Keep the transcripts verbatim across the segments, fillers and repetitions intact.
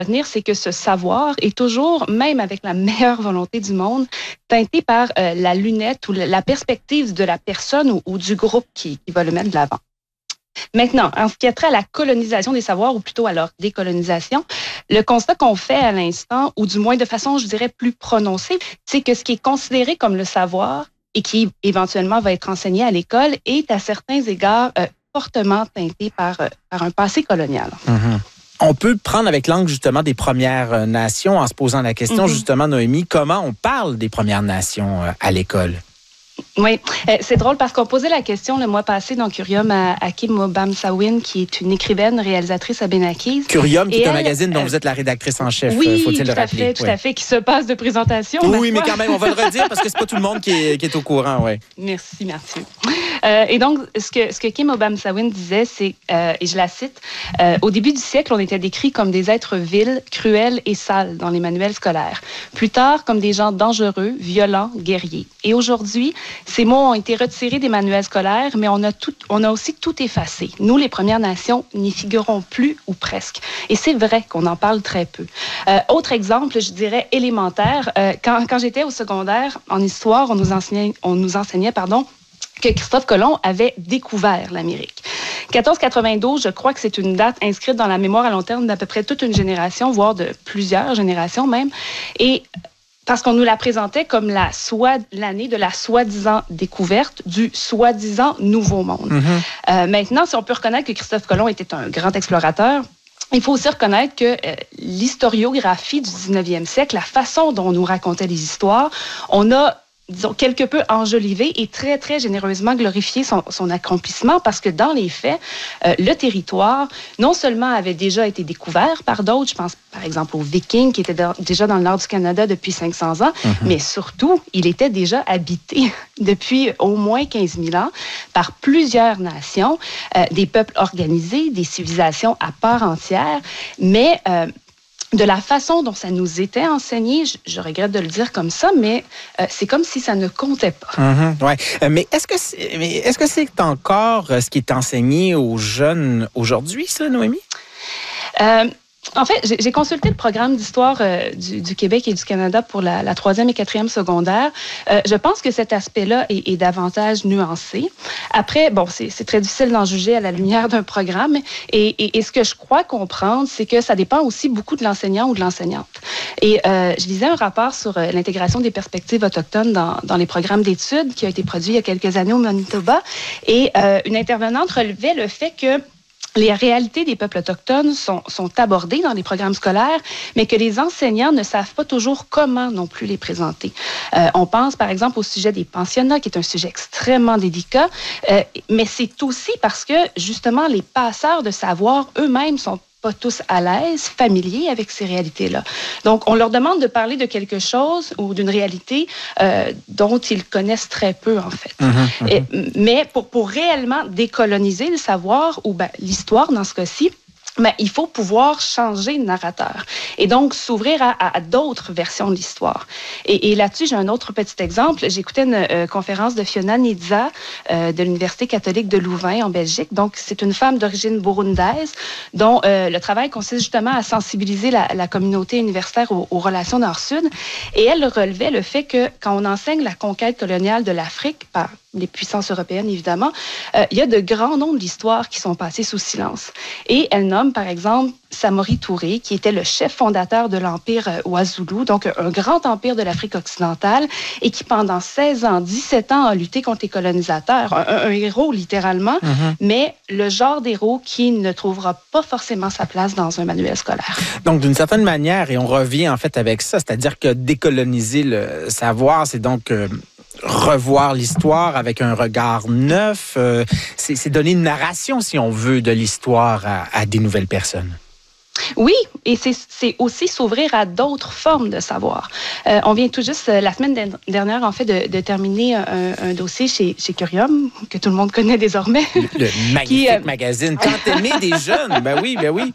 retenir, c'est que ce savoir est toujours, même avec la meilleure volonté du monde, teinté par euh, la lunette ou la perspective de la personne ou, ou du groupe qui, qui va le mettre de l'avant. Maintenant, en ce qui a trait à la colonisation des savoirs, ou plutôt à leur décolonisation, le constat qu'on fait à l'instant, ou du moins de façon, je dirais, plus prononcée, c'est que ce qui est considéré comme le savoir et qui éventuellement va être enseigné à l'école est à certains égards euh, fortement teinté par, euh, par un passé colonial. Mm-hmm. On peut prendre avec l'angle justement des Premières Nations en se posant la question, mm-hmm. justement, Noémie, comment on parle des Premières Nations euh, à l'école? Oui, euh, c'est drôle parce qu'on posait la question le mois passé dans Curium à, à Kim Mobam-Sawin, qui est une écrivaine, réalisatrice à Benakis. Curium, qui est un elle, magazine dont euh, vous êtes la rédactrice en chef, oui, faut-il le rappeler. Oui, tout à fait, tout oui. à fait, qui se passe de présentation. Oui, mais quand même, on va le redire parce que c'est pas tout le monde qui est, qui est au courant, oui. Merci, Mathieu. Euh, et donc, ce que, ce que Kim Mobam-Sawin disait, c'est, euh, et je la cite, euh, « Au début du siècle, on était décrits comme des êtres vils, cruels et sales dans les manuels scolaires. Plus tard, comme des gens dangereux, violents, guerriers. Et aujourd'hui, ces mots ont été retirés des manuels scolaires, mais on a, tout, on a aussi tout effacé. Nous, les Premières Nations, n'y figurons plus ou presque. Et c'est vrai qu'on en parle très peu. Euh, autre exemple, je dirais élémentaire, euh, quand, quand j'étais au secondaire, en histoire, on nous enseignait, on nous enseignait pardon, que Christophe Colomb avait découvert l'Amérique. quatorze quatre-vingt-douze, je crois que c'est une date inscrite dans la mémoire à long terme d'à peu près toute une génération, voire de plusieurs générations même. Et parce qu'on nous la présentait comme la soit, l'année de la soi-disant découverte du soi-disant nouveau monde. Mm-hmm. Euh, maintenant, si on peut reconnaître que Christophe Colomb était un grand explorateur, il faut aussi reconnaître que euh, l'historiographie du dix-neuvième siècle, la façon dont on nous racontait les histoires, on a disons, quelque peu enjolivé et très, très généreusement glorifié son, son accomplissement parce que dans les faits, euh, le territoire, non seulement avait déjà été découvert par d'autres, je pense par exemple aux Vikings qui étaient de, déjà dans le nord du Canada depuis cinq cents ans, mm-hmm. mais surtout, il était déjà habité depuis au moins quinze mille ans par plusieurs nations, euh, des peuples organisés, des civilisations à part entière, mais... Euh, de la façon dont ça nous était enseigné, je, je regrette de le dire comme ça, mais euh, c'est comme si ça ne comptait pas. Mm-hmm, ouais. Euh, mais est-ce que c'est, mais est-ce que c'est encore ce qui est enseigné aux jeunes aujourd'hui, ça, Noémie? Euh, En fait, j'ai, j'ai consulté le programme d'histoire euh, du, du Québec et du Canada pour la, la troisième et quatrième secondaire. Euh, je pense que cet aspect-là est, est davantage nuancé. Après, bon, c'est, c'est très difficile d'en juger à la lumière d'un programme. Et, et, et ce que je crois comprendre, c'est que ça dépend aussi beaucoup de l'enseignant ou de l'enseignante. Et euh, je lisais un rapport sur euh, l'intégration des perspectives autochtones dans, dans les programmes d'études qui a été produit il y a quelques années au Manitoba. Et euh, une intervenante relevait le fait que les réalités des peuples autochtones sont, sont abordées dans les programmes scolaires, mais que les enseignants ne savent pas toujours comment non plus les présenter. Euh, on pense par exemple au sujet des pensionnats, qui est un sujet extrêmement délicat, euh, mais c'est aussi parce que justement les passeurs de savoir eux-mêmes sont pas tous à l'aise, familiers avec ces réalités-là. Donc, on leur demande de parler de quelque chose ou d'une réalité euh, dont ils connaissent très peu, en fait. Mmh, mmh. Et, mais pour, pour réellement décoloniser le savoir, ou ben, l'histoire dans ce cas-ci, mais il faut pouvoir changer de narrateur et donc s'ouvrir à, à, à d'autres versions de l'histoire. Et, et là-dessus, j'ai un autre petit exemple. J'écoutais une euh, conférence de Fiona Nidza euh, de l'Université catholique de Louvain en Belgique. Donc, c'est une femme d'origine burundaise dont euh, le travail consiste justement à sensibiliser la, la communauté universitaire aux, aux relations nord-sud. Et elle relevait le fait que quand on enseigne la conquête coloniale de l'Afrique par les puissances européennes, évidemment, euh, il y a de grands noms de l'histoire qui sont passés sous silence. Et elle nomme, par exemple, Samori Touré, qui était le chef fondateur de l'Empire Ouazulu, donc un grand empire de l'Afrique occidentale, et qui, pendant seize ans, dix-sept ans, a lutté contre les colonisateurs. Un, un, un héros, littéralement, mm-hmm. mais le genre d'héros qui ne trouvera pas forcément sa place dans un manuel scolaire. Donc, d'une certaine manière, et on revient en fait avec ça, c'est-à-dire que décoloniser le savoir, c'est donc... Euh, revoir l'histoire avec un regard neuf, euh, c'est, c'est donner une narration, si on veut, de l'histoire à, à des nouvelles personnes. Oui, et c'est, c'est aussi s'ouvrir à d'autres formes de savoir. Euh, on vient tout juste, la semaine dernière, en fait, de, de terminer un, un dossier chez, chez Curium, que tout le monde connaît désormais. Le, le magnifique qui, euh... magazine. Quand aimer des jeunes, ben oui, ben oui.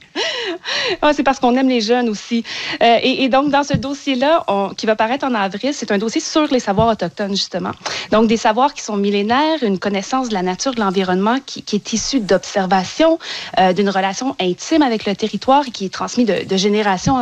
Ah, c'est parce qu'on aime les jeunes aussi. Euh, et, et donc, dans ce dossier-là, on, qui va paraître en avril, c'est un dossier sur les savoirs autochtones, justement. Donc, des savoirs qui sont millénaires, une connaissance de la nature, de l'environnement qui, qui est issue d'observation, euh, d'une relation intime avec le territoire et qui est transmise de, de génération en